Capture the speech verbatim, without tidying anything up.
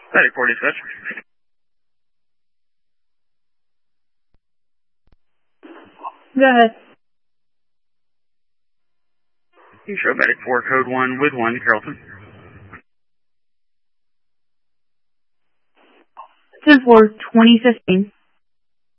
Medic four dispatch. Go ahead. You show Medic four, code one with one, Carrollton. ten four, twenty fifteen.